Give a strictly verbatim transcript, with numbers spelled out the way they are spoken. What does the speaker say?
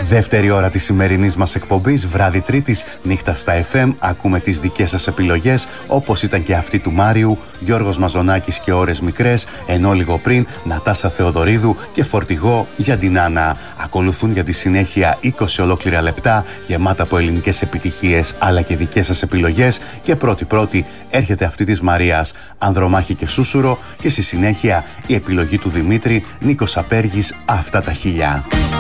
Δεύτερη ώρα της σημερινής μας εκπομπής, βράδυ Τρίτης, νύχτα στα εφ εμ. Ακούμε τις δικές σας επιλογές, όπως ήταν και αυτή του Μάριου, Γιώργος Μαζονάκης και Ώρες Μικρές, ενώ λίγο πριν Νατάσα Θεοδωρίδου και Φορτηγό για την Άννα. Ακολουθούν για τη συνέχεια είκοσι ολόκληρα λεπτά γεμάτα από ελληνικές επιτυχίες αλλά και δικές σας επιλογές, και πρώτη-πρώτη έρχεται αυτή της Μαρίας, Ανδρομάχη και Σούσουρο, και στη συνέχεια η επιλογή του Δημήτρη, Νίκος Απέργης, Αυτά τα χιλιά.